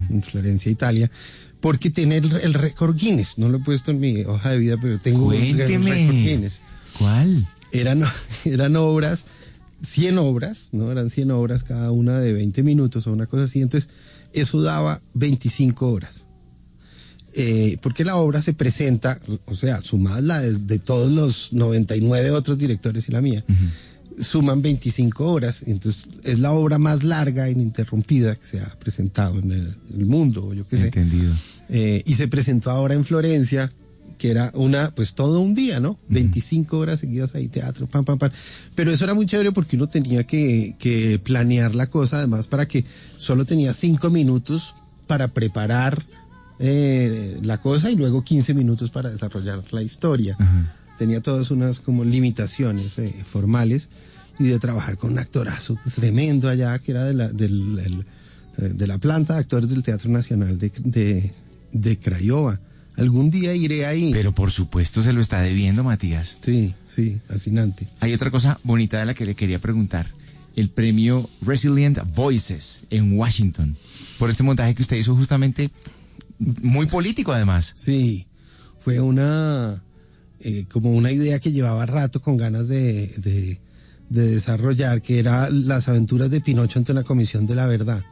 en Florencia, Italia, porque tiene el récord Guinness. No lo he puesto en mi hoja de vida, pero tengo el récord Guinness. ¿Cuál? Eran obras, 100 obras, ¿no? Eran 100 obras, cada una de 20 minutos o una cosa así. Entonces, eso daba 25 horas. Porque la obra se presenta, o sea, sumada la de todos los 99 otros directores y la mía, suman 25 horas. Entonces, es la obra más larga e ininterrumpida que se ha presentado en el mundo, yo qué sé. Entendido. Y se presentó ahora en Florencia, que era pues todo un día, ¿no? 25 horas seguidas ahí, teatro, pam. Pero eso era muy chévere porque uno tenía que planear la cosa, además, para que solo tenía 5 minutos para preparar la cosa y luego 15 minutos para desarrollar la historia. Tenía todas unas como limitaciones formales, y de trabajar con un actorazo tremendo allá, que era de la planta de actores del Teatro Nacional de Craiova. Algún día iré ahí. Pero por supuesto se lo está debiendo, Matías. Sí, fascinante. Hay otra cosa bonita de la que le quería preguntar. El premio Resilient Voices en Washington, por este montaje que usted hizo, justamente muy político además. Sí, fue como una idea que llevaba rato con ganas de desarrollar, que era las aventuras de Pinocho ante una comisión de la verdad.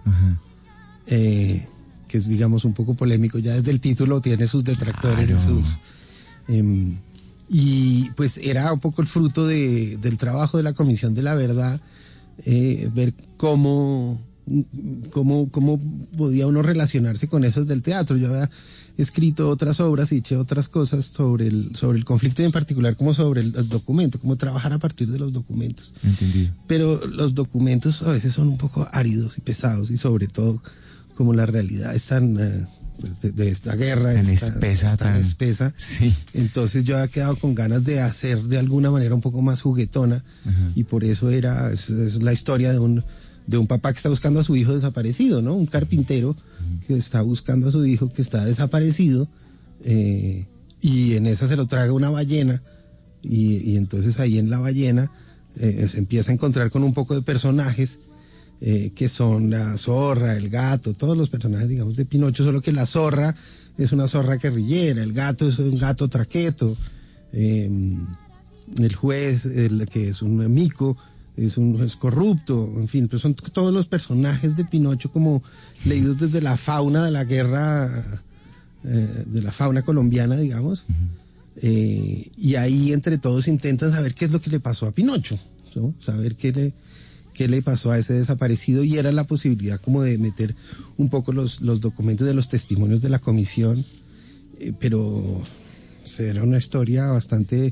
Que es, digamos, un poco polémico, ya desde el título tiene sus detractores. Claro. Y pues era un poco el fruto del trabajo de la Comisión de la Verdad, ver cómo podía uno relacionarse con esos del teatro. Yo había escrito otras obras y hecho otras cosas sobre el conflicto, y en particular como sobre el documento, cómo trabajar a partir de los documentos. Entendido. Pero los documentos a veces son un poco áridos y pesados, y sobre todo como la realidad es tan de esta guerra tan espesa. Sí. Entonces yo había quedado con ganas de hacer de alguna manera un poco más juguetona, y por eso es la historia de un papá que está buscando a su hijo desaparecido, ¿no? Un carpintero que está buscando a su hijo que está desaparecido, y en esa se lo traga una ballena, y entonces ahí en la ballena se empieza a encontrar con un poco de personajes que son la zorra, el gato, todos los personajes, digamos, de Pinocho, solo que la zorra es una zorra guerrillera, el gato es un gato traqueto, el juez, que es un mico, es un juez corrupto, en fin, pues son todos los personajes de Pinocho como leídos desde la fauna de la guerra, de la fauna colombiana, digamos. Y ahí entre todos intentan saber qué es lo que le pasó a Pinocho, ¿no? Saber qué le pasó a ese desaparecido, y era la posibilidad como de meter un poco los documentos de los testimonios de la comisión, pero era una historia bastante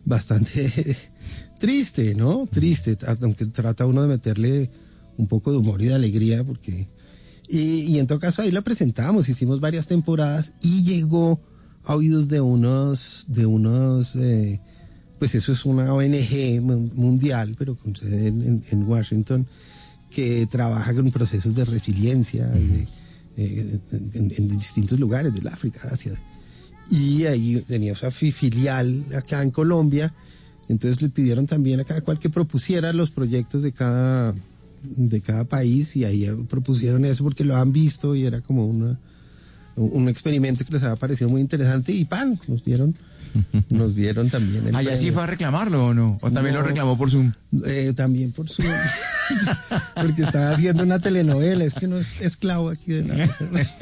triste, ¿no? Triste, aunque trata uno de meterle un poco de humor y de alegría, porque y en todo caso ahí la presentamos, hicimos varias temporadas y llegó a oídos de unos pues eso es una ONG mundial, pero con sede en Washington, que trabaja con procesos de resiliencia en distintos lugares del África, Asia. Y ahí tenía esa filial acá en Colombia. Entonces le pidieron también a cada cual que propusiera los proyectos de cada país, y ahí propusieron eso porque lo han visto y era como un experimento que les había parecido muy interesante, y ¡pam! Nos dieron también el ¿Allá sí fue a reclamarlo o no? ¿O también lo reclamó por Zoom? También por Zoom. Porque estaba haciendo una telenovela, es que no es esclavo aquí de nada.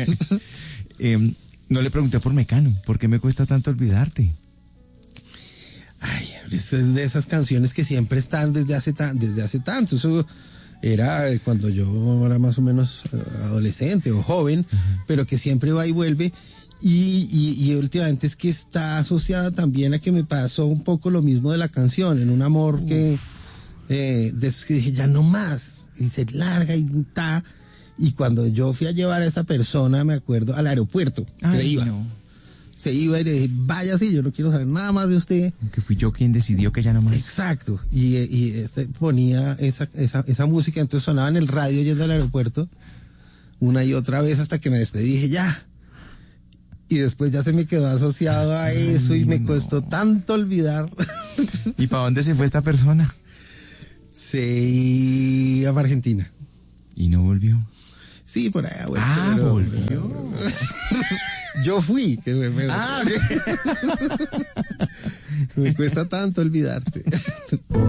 No le pregunté por Mecano, ¿por qué me cuesta tanto olvidarte? Ay, es de esas canciones que siempre están desde hace tanto. Eso era cuando yo era más o menos adolescente o joven, pero que siempre va y vuelve. Y últimamente es que está asociada también a que me pasó un poco lo mismo de la canción, en un amor que dije ya no más, y se larga y está. Y cuando yo fui a llevar a esa persona, me acuerdo, al aeropuerto, se iba y le dije, váyase, yo no quiero saber nada más de usted. Que fui yo quien decidió que ya no más. Exacto, y ponía esa música, entonces sonaba en el radio yendo al aeropuerto, una y otra vez hasta que me despedí, dije ya. Y después ya se me quedó asociado a eso, y me costó tanto olvidar. ¿Y para dónde se fue esta persona? Se iba a Argentina. ¿Y no volvió? Sí, por allá. Volvió. Yo fui. Me cuesta tanto olvidarte.